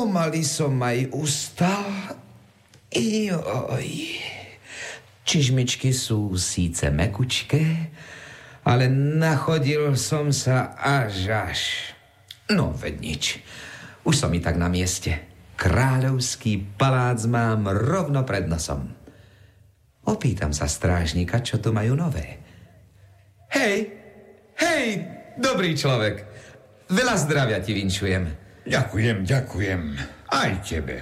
pomaly som aj ustal. Joj. Čižmičky sú síce mekučké, ale nachodil som sa až. No, veď nič. Už som i tak na mieste. Kráľovský palác mám rovno pred nosom. Opýtam sa strážnika, čo tu majú nové. Hej, dobrý človek. Veľa zdravia ti vinčujem. Ďakujem. Aj tebe.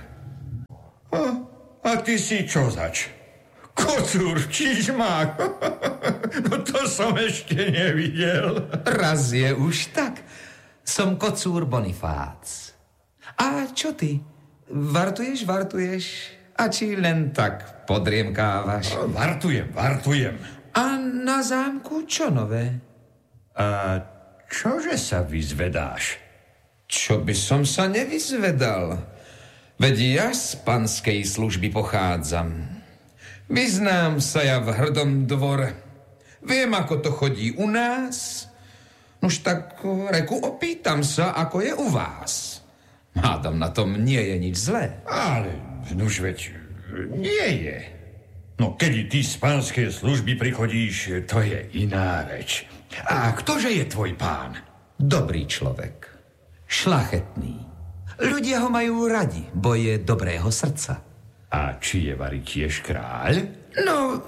A ty si čo zač? Kocúr, čižmák. No to som ešte nevidel. Raz je už tak. Som kocúr Bonifác. A čo ty? Vartuješ? A či len tak podriemkávaš? Vartujem. A na zámku čo nové? A čože sa vyzvedáš? Čo by som sa nevyzvedal? Veď ja z panskej služby pochádzam. Vyznám sa ja v hrdom dvore. Viem, ako to chodí u nás. Už tak, reku, opýtam sa, ako je u vás. Hádam, na tom nie je nič zlé. Ale, nuž veď, nie je. No, keď ty z pánskej služby prichodíš, to je iná reč. A ktože je tvoj pán? Dobrý človek. Šlachetný. Ľudia ho majú radi, bo je dobrého srdca. A či je vari tiež kráľ? No,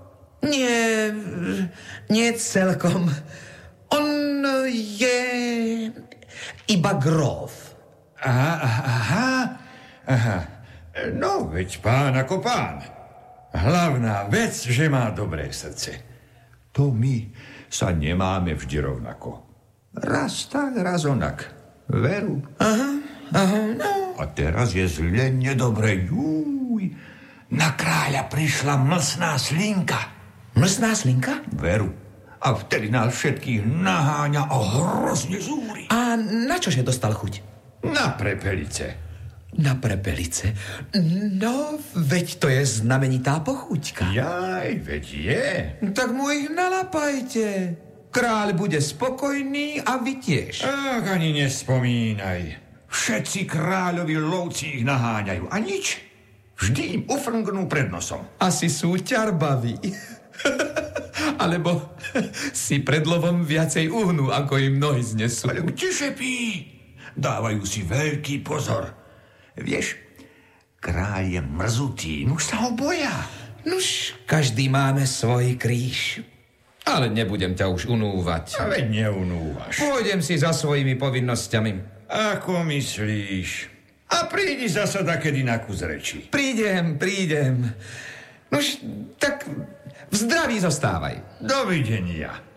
nie celkom. On je iba gróf. Aha. No, veď pán ako pán. Hlavná vec, že má dobré srdce. To my sa nemáme vždy rovnako. Raz tak, raz onak. Veru. Aha, no. A teraz je zle nedobre. Na kráľa prišla mlsná slinka. Mlsná slinka? Veru. A vtedy nás všetkých naháňa a hrozne zúri. A na čože dostal chuť? Na prepelice. Na prepelice? No, veď to je znamenitá pochuťka. Jaj, veď je. Tak mu ich nalapajte. Kráľ bude spokojný a vy tiež. Ach, ani nespomínaj. Všetci kráľovi lovci ich naháňajú. A nič. Vždy im ufrngnú pred nosom. Asi sú ťarbaví. Alebo si pred lovom viacej uhnú, ako im nohy znesú. Ale kde šepí? Dávajú si veľký pozor. Vieš, kráľ je mrzutý, už sa ho boja. Nuž, každý máme svoj kríž. Ale nebudem ťa už unúvať. A veď neunúvaš. Pôjdem si za svojimi povinnosťami. Ako myslíš? A prídi zasa dakedy na kus reči. Prídem. Nuž, tak v zdraví zostávaj. Dovidenia.